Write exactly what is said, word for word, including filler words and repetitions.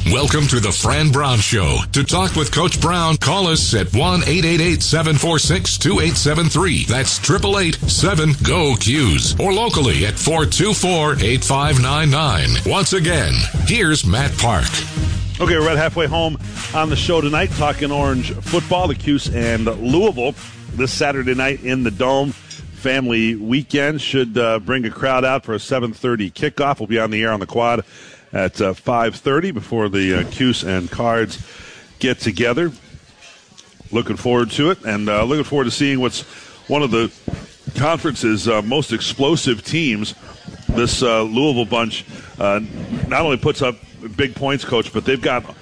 Welcome to the Fran Brown Show. To talk with Coach Brown, call us at one eight eight eight, seven four six, two eight seven three. That's eight eight eight, seven, G O, Q's. Or locally at four two four, eight five nine nine. Once again, here's Matt Park. Okay, we're at halfway home on the show tonight, talking Orange football, the Cuse and Louisville. This Saturday night in the Dome. Family weekend should uh, bring a crowd out for a seven thirty kickoff. We'll be on the air on the quad at uh, five thirty before the uh, Cuse and Cards get together. Looking forward to it, and uh, looking forward to seeing what's one of the conference's uh, most explosive teams. This uh, Louisville bunch uh, not only puts up big points, Coach, but they've got